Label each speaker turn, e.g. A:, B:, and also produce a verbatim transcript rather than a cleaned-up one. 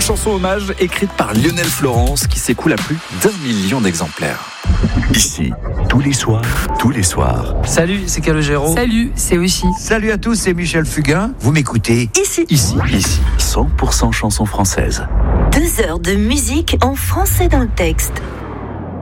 A: chanson hommage écrite par Lionel Florence qui s'écoule à plus d'un million d'exemplaires.
B: Ici, tous les soirs, tous les soirs.
C: Salut, c'est Calogero.
D: Salut, c'est aussi.
E: Salut à tous, c'est Michel Fugain. Vous m'écoutez
D: Ici.
B: Ici, ici, cent pour cent chansons françaises.
F: Deux heures de musique en français dans le texte.